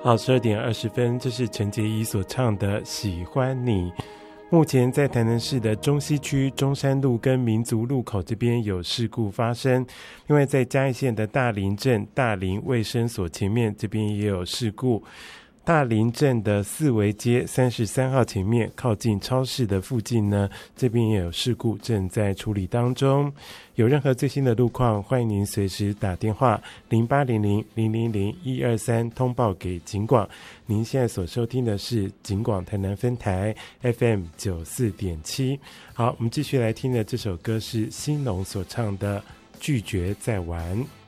好，12:20，这是陈洁仪所唱的《喜欢你》。目前在台南市的中西区中山路跟民族路口这边有事故发生，另外在嘉义县的大林镇大林卫生所前面这边也有事故。大林镇的四维街33号前面靠近超市的附近呢，这边也有事故正在处理当中。有任何最新的路况，欢迎您随时打电话0800-000-123通报给警广。您现在所收听的是警广台南分台 FM94.7。好，我们继续来听的这首歌是兴农所唱的《拒绝再玩》。